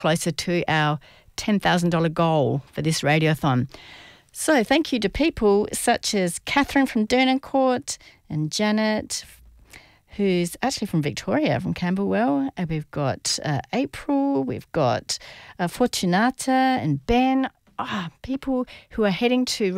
closer to our $10,000 goal for this radiothon. So thank you to people such as Catherine from Dernancourt and Janet, who's actually from Victoria, from Camberwell. And we've got April, we've got Fortunata and Ben, people who are heading to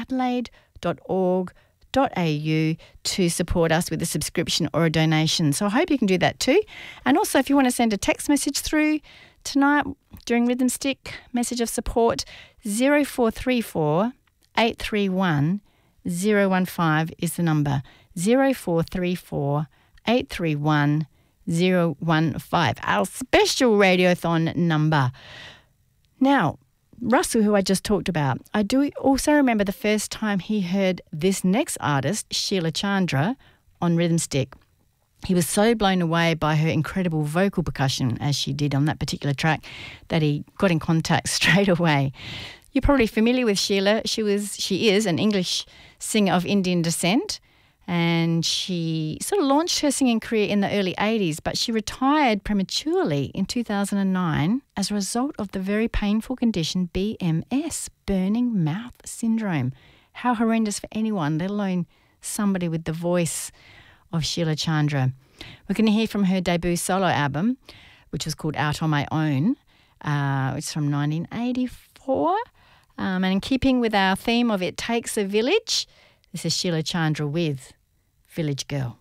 radioadelaide.org.au to support us with a subscription or a donation. So I hope you can do that too. And also if you want to send a text message through tonight during Rhythm Stick, message of support, 0434 831 015 is the number. 0434 831 015, our special radiothon number. Now, Russell, who I just talked about, I do also remember the first time he heard this next artist, Sheila Chandra, on Rhythm Stick. He was so blown away by her incredible vocal percussion, as she did on that particular track, that he got in contact straight away. You're probably familiar with Sheila. She is an English singer of Indian descent, and she sort of launched her singing career in the early 80s, but she retired prematurely in 2009 as a result of the very painful condition BMS, burning mouth syndrome. How horrendous for anyone, let alone somebody with the voice of Sheila Chandra. We're going to hear from her debut solo album, which was called Out on My Own. It's from 1984. And in keeping with our theme of It Takes a Village, this is Sheila Chandra with Village Girl.